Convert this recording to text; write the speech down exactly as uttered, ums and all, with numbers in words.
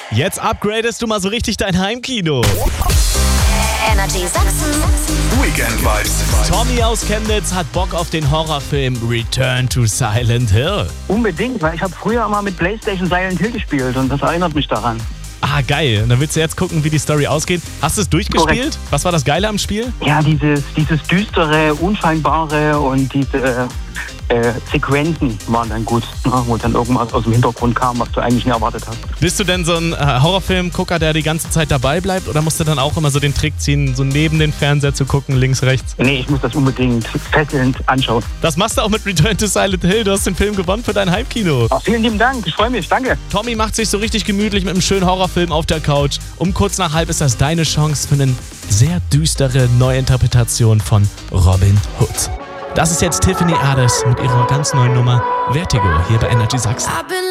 Jetzt upgradest du mal so richtig dein Heimkino. Energy Sachsen. Weekend Vibes. Tommy aus Chemnitz hat Bock auf den Horrorfilm Return to Silent Hill. Unbedingt, weil ich habe früher mal mit PlayStation Silent Hill gespielt und das erinnert mich daran. Ah, geil. Dann willst du jetzt gucken, wie die Story ausgeht. Hast du es durchgespielt? Korrekt. Was war das Geile am Spiel? Ja, dieses, dieses düstere, unscheinbare und diese äh, Sequenzen waren dann gut, ne, wo dann irgendwas aus dem Hintergrund kam, was du eigentlich nie erwartet hast. Bist du denn so ein äh, Horrorfilmgucker, der die ganze Zeit dabei bleibt? Oder musst du dann auch immer so den Trick ziehen, so neben den Fernseher zu gucken, links, rechts? Nee, ich muss das unbedingt fesselnd anschauen. Das machst du auch mit Return to Silent Hill. Du hast den Film gewonnen für dein Heimkino. Ach, vielen lieben Dank, ich freue mich, danke. Tommy macht sich so richtig gemütlich mit einem schönen Horrorfilm auf der Couch. Um kurz nach halb ist das deine Chance für eine sehr düstere Neuinterpretation von Robin Hood. Das ist jetzt Tiffany Ades mit ihrer ganz neuen Nummer Vertigo hier bei Energy Sachsen.